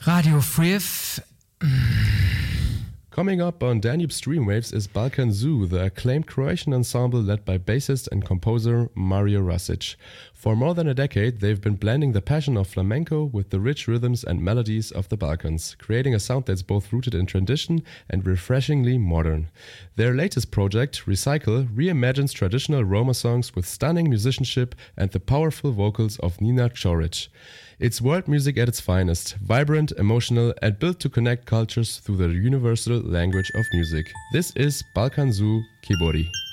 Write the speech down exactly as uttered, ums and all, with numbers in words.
Radio Free F- Coming up on Danube Streamwaves is Balkan Zoo, the acclaimed Croatian ensemble led by bassist and composer Mario Rasic. For more than a decade, they've been blending the passion of flamenco with the rich rhythms and melodies of the Balkans, creating a sound that's both rooted in tradition and refreshingly modern. Their latest project, Recycle, reimagines traditional Roma songs with stunning musicianship and the powerful vocals of Nina Čorić. It's world music at its finest, vibrant, emotional, and built to connect cultures through the universal language of music. This is Balkan Zoo Kibori.